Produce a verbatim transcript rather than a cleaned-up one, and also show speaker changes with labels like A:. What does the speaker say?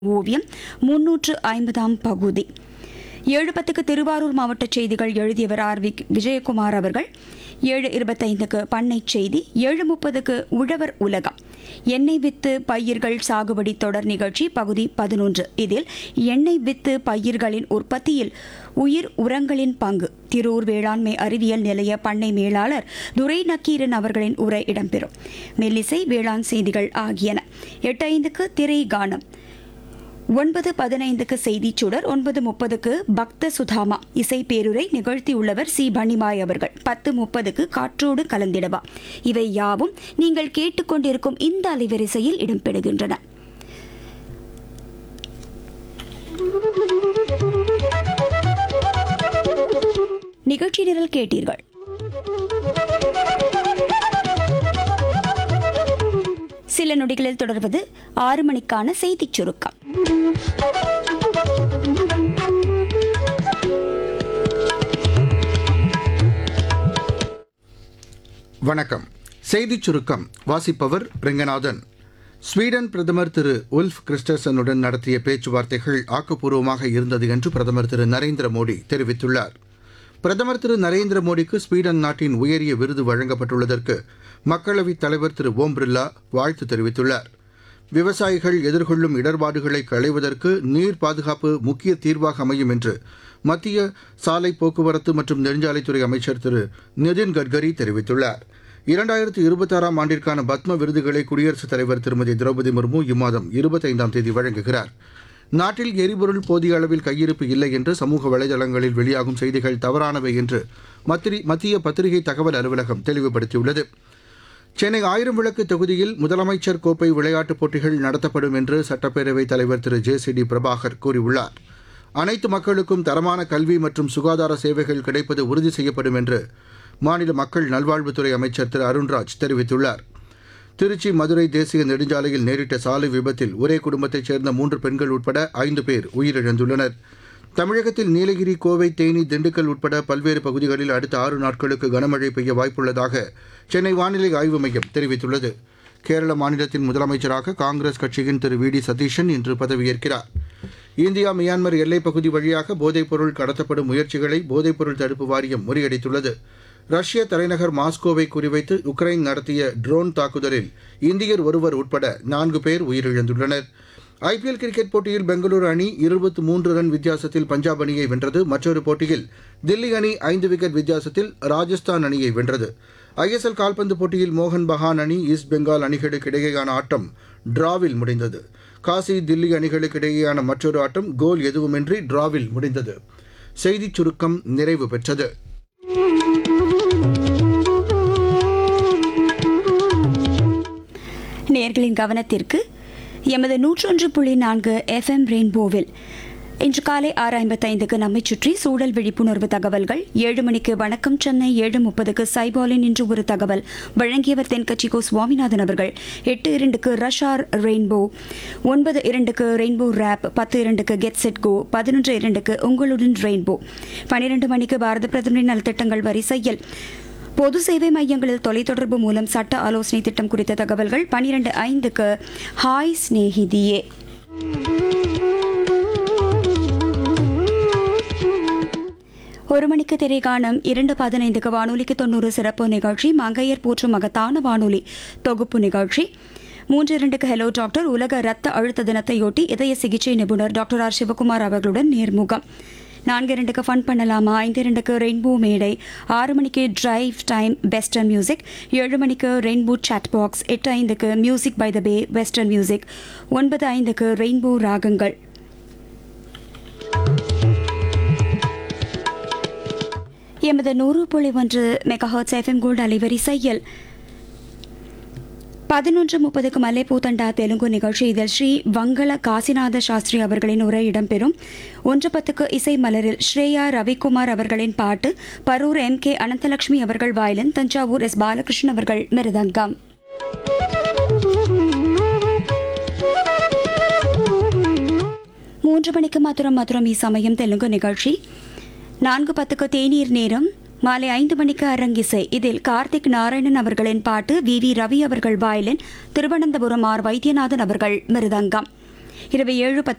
A: ஓவியம் முன்னூற்று ஐம்பதாம் பகுதி. ஏழு பத்துக்கு திருவாரூர் மாவட்ட செய்திகள் எழுதியவர் ஆர் வி விஜயகுமார் அவர்கள். ஏழு இருபத்தைந்துக்கு பண்ணை செய்தி. ஏழு முப்பதுக்கு உழவர் உலகம் எண்ணெய் வித்து பயிர்கள் சாகுபடி தொடர் நிகழ்ச்சி பகுதி பதினொன்று. இதில் எண்ணெய் வித்து பயிர்களின் உற்பத்தியில் உயிர் உரங்களின் பங்கு திரூர் வேளாண்மை அறிவியல் நிலைய பண்ணை மேலாளர் துரை நக்கீரன் அவர்களின் உரை இடம்பெறும். மெல்லிசை, வேளாண் செய்திகள் ஆகியன. எட்டு ஐந்துக்கு திரை கானம். ஒன்பது பதினைந்துக்கு செய்திச் சுடர். ஒன்பது முப்பதுக்கு பக்த சுதாமா இசை பேருரை நிகழ்த்தியுள்ளவர் சி பணிமாய் அவர்கள். பத்து முப்பதுக்கு காற்றோடு கலந்திடவா. இவை யாவும் நீங்கள் கேட்டுக்கொண்டிருக்கும் இந்த அலைவரிசையில் இடம்பெறுகின்றன. நிகழ்ச்சி நிரல் கேட்டீர்கள். சில நொடிகளில் தொடர்வது ஆறு மணிக்கான செய்திச் சுருக்கம்.
B: வணக்கம். செய்திச் சுருக்கம் வாசிப்பவர் ரெங்கநாதன். ஸ்வீடன் பிரதமர் திரு உல்ஃப் கிறிஸ்டர்சனுடன் நடத்திய பேச்சுவார்த்தைகள் ஆக்கப்பூர்வமாக இருந்தது என்று பிரதமர் திரு நரேந்திர மோடி தெரிவித்துள்ளார். பிரதமர் திரு நரேந்திர மோடிக்கு ஸ்வீடன் நாட்டின் உயரிய விருது வழங்கப்பட்டுள்ளதற்கு மக்களவைத் தலைவர் திரு ஓம் பிர்லா வாழ்த்து தெரிவித்துள்ளார். விவசாயிகள் எதிர்கொள்ளும் இடர்பாடுகளை களைவதற்கு நீர் பாதுகாப்பு முக்கிய தீர்வாக அமையும் என்று மத்திய சாலை போக்குவரத்து மற்றும் நெடுஞ்சாலைத்துறை அமைச்சர் திரு நிதின் கட்கரி தெரிவித்துள்ளார். இரண்டாயிரத்து இருபத்தாறாம் ஆண்டிற்கான பத்ம விருதுகளை குடியரசுத் தலைவர் திருமதி திரௌபதி முர்மு இம்மாதம் இருபத்தைந்தாம் தேதி வழங்குகிறார். நாட்டில் எரிபொருள் போதிய அளவில் கையிருப்பு இல்லை என்று சமூக வலைதளங்களில் வெளியாகும் செய்திகள் தவறானவை என்று மத்திய பத்திரிகை தகவல் அலுவலகம் தெளிவுபடுத்தியுள்ளது. சென்னை ஆயிரம் விளக்கு தொகுதியில் முதலமைச்சர் கோப்பை விளையாட்டுப் போட்டிகள் நடத்தப்படும் என்று சட்டப்பேரவைத் தலைவர் திரு ஜே சி டி பிரபாகர் கூறியுள்ளார். அனைத்து மக்களுக்கும் தரமான கல்வி மற்றும் சுகாதார சேவைகள் கிடைப்பது உறுதி செய்யப்படும் என்று மாநில மக்கள் நல்வாழ்வுத்துறை அமைச்சர் திரு அருண்ராஜ் தெரிவித்துள்ளார். திருச்சி மதுரை தேசிய நெடுஞ்சாலையில் நேரிட்ட சாலை விபத்தில் ஒரே குடும்பத்தைச் சேர்ந்த மூன்று பெண்கள் உட்பட ஐந்து பேர் உயிரிழந்துள்ளனர். தமிழகத்தில் நீலகிரி, கோவை, தேனி, திண்டுக்கல் உட்பட பல்வேறு பகுதிகளில் அடுத்த ஆறு நாட்களுக்கு கனமழை பெய்ய வாய்ப்புள்ளதாக சென்னை வானிலை ஆய்வு மையம் தெரிவித்துள்ளது. கேரள மாநிலத்தின் முதலமைச்சராக காங்கிரஸ் கட்சியின் திரு வி டி சதீஷன் இன்று பதவியேற்கிறார். இந்தியா மியான்மர் எல்லைப் பகுதி வழியாக போதைப்பொருள் கடத்தப்படும் முயற்சிகளை போதைப்பொருள் தடுப்பு வாரியம் முறியடித்துள்ளது. ரஷ்ய தலைநகர் மாஸ்கோவை குறிவைத்து உக்ரைன் நடத்திய ட்ரோன் தாக்குதலில் இந்தியர் ஒருவர் உட்பட நான்கு பேர் உயிரிழந்துள்ளனர். ஐபிஎல் கிரிக்கெட் போட்டியில் பெங்களூரு அணி இருபத்தி மூன்று ரன் வித்தியாசத்தில் பஞ்சாப் அணியை வென்றது. மற்றொரு போட்டியில் தில்லி அணி ஐந்து விக்கெட் வித்தியாசத்தில் ராஜஸ்தான் அணியை வென்றது. ஐஎஸ்எல் கால்பந்து போட்டியில் மோகன் பகான் அணி, ஈஸ்ட் பெங்கால் அணிகளுக்கு இடையேயான ஆட்டம் டிராவில் முடிந்தது. காசி, தில்லி அணிகளுக்கு இடையேயான மற்றொரு ஆட்டம் கோல் எதுவுமின்றி டிராவில் முடிந்தது. செய்திச் சுருக்கம் நிறைவு பெற்றது.
A: நேயர்களின் கவனத்திற்கு எமது நூற்றொன்று புள்ளி நான்கு எஃப்எம் ரெயின்போவில் இன்று காலை ஆறு ஐம்பத்தைந்துக்கு நம்மை சுற்றி சூழல் விழிப்புணர்வு தகவல்கள். ஏழு மணிக்கு வணக்கம் சென்னை. ஏழு முப்பதுக்கு சைபாலின் இன்று ஒரு தகவல் வழங்கியவர் தென்கட்சி கோ சுவாமிநாதன் அவர்கள். எட்டு இரண்டுக்கு ரஷார் ரெயின்போ. ஒன்பது இரண்டுக்கு ரெயின்போ ரேப். பத்து இரண்டுக்கு கெட் செட் கோ. பதினொன்று இரண்டுக்கு உங்களுடன் ரெயின்போ. பனிரெண்டு மணிக்கு பாரத பிரதமரின் நலத்திட்டங்கள் வரிசையில் பொது சேவை மையங்களில் தொலைத்தொடர்பு மூலம் சட்ட ஆலோசனை திட்டம் குறித்த தகவல்கள். பனிரெண்டு ஐந்துக்கு ஹாய் ஸ்நேகிதியே. ஒரு மணிக்கு திரைகாணம். இரண்டு பதினைந்துக்கு வானொலிக்கு தொண்ணூறு சிறப்பு நிகழ்ச்சி மங்கையர் போற்றும் மகத்தான வானொலி தொகுப்பு நிகழ்ச்சி. மூன்று இரண்டுக்கு ஹெலோ டாக்டர் உலக இரத்த அழுத்த தினத்தையொட்டி இதய சிகிச்சை நிபுணர் டாக்டர் ஆர் சிவகுமார் அவர்களுடன் நேர்முகம். நான்கு இரண்டுக்கு ஃபன் பண்ணலாமா. ஐந்து இரண்டுக்கு ரெயின்போ மேடை. ஆறு மணிக்கு டிரைவ் டைம் வெஸ்டர்ன் மியூசிக். ஏழு மணிக்கு ரெயின்போ சாட் பாக்ஸ். எட்டு ஐந்துக்கு music by the pay western music. ஒன்பது ஐந்துக்கு ரெயின்போ ராகங்கள். எமது நூறு புள்ளி ஒன்று மெகாஹர்ட்ஸ் எஃப்எம் கோல்டு அலைவரிசையில் பதினொன்று முப்பதுக்கு மல்லைப்பூத்தண்டா தெலுங்கு நிகழ்ச்சி. இதில் ஸ்ரீ வங்கள காசிநாத சாஸ்திரி அவர்களின் உரை இடம்பெறும். ஒன்று பத்துக்கு இசை மலரில் ஸ்ரேயா ரவிக்குமார் அவர்களின் பாட்டு. பரூர் எம் கே அனந்தலட்சுமி அவர்கள் வயலின். தஞ்சாவூர் எஸ் பாலகிருஷ்ணன் அவர்கள் மிருதங்கம். மூன்று மணிக்கு மதுரம் மதுரம் இ சமயம் தெலுங்கு நிகழ்ச்சி. நான்கு பத்துக்கு தேநீர் நேரம். மாலை ஐந்து மணிக்கு அரங்கிசை. இதில் கார்த்திக் நாராயணன் அவர்களின் பாட்டு, வி வி ரவி அவர்கள் வயலின், திருவனந்தபுரம் ஆர் வைத்தியநாதன் அவர்கள் மிருதங்கம். இரவு ஏழு பத்து